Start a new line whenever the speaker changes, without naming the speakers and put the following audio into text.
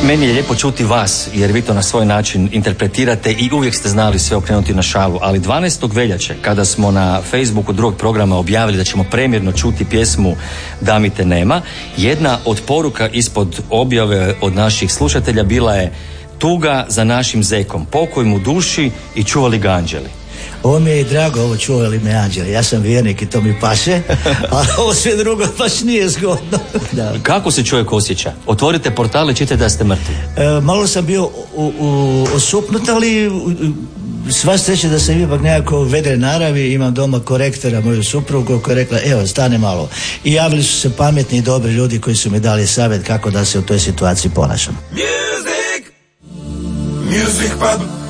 Meni je lijepo čuti vas, jer vi to na svoj način interpretirate i uvijek ste znali sve okrenuti na šalu. Ali 12. veljače, kada smo na Facebooku drugog programa objavili da ćemo premjerno čuti pjesmu Da mi te nema, jedna od poruka ispod objave od naših slušatelja bila je: tuga za našim zekom, pokoj mu duši i čuvali ga anđeli.
Ovo mi je i drago, ovo čuvali me anđeli. Ja sam vjernik i to mi paše, a ovo sve drugo baš nije zgodno. Da.
Kako se čovjek osjeća? Otvorite portal i čitajte da ste mrtvi.
Malo sam bio osupnut, ali sva sreća da sam ipak nekako vedre naravi. Imam doma korektora, moju suprugu, koja je rekla: evo, stane malo. I javili su se pametni i dobri ljudi koji su mi dali savjet kako da se u toj situaciji ponašam.
Music pub.